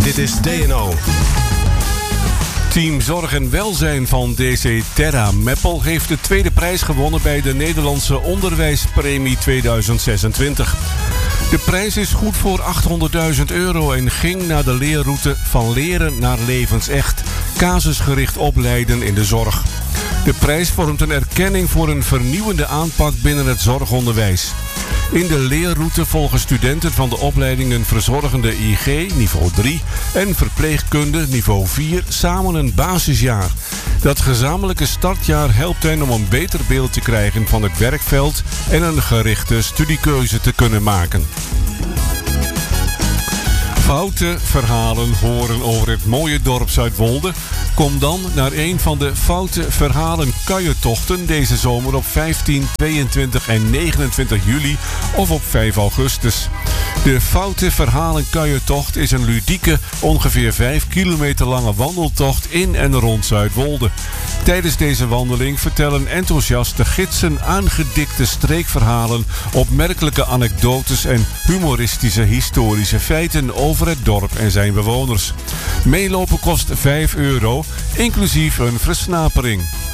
Dit is DNO. Team Zorg en Welzijn van DC Terra Meppel heeft de tweede prijs gewonnen bij de Nederlandse Onderwijspremie 2026. De prijs is goed voor €800.000 en ging naar de leerroute Van Leren naar Levensecht. Casusgericht opleiden in de zorg. De prijs vormt een erkenning voor een vernieuwende aanpak binnen het zorgonderwijs. In de leerroute volgen studenten van de opleidingen Verzorgende IG niveau 3 en Verpleegkunde niveau 4 samen een basisjaar. Dat gezamenlijke startjaar helpt hen om een beter beeld te krijgen van het werkveld en een gerichte studiekeuze te kunnen maken. Foute verhalen horen over het mooie dorp Zuidwolde? Kom dan naar een van de Foute Verhalen Kuiertochten deze zomer op 15, 22 en 29 juli of op 5 augustus. De Foute Verhalen Kuiertocht is een ludieke, ongeveer 5 kilometer lange wandeltocht in en rond Zuidwolde. Tijdens deze wandeling vertellen enthousiaste gidsen aangedikte streekverhalen, opmerkelijke anekdotes en humoristische historische feiten over het dorp en zijn bewoners. Meelopen kost €5, inclusief een versnapering.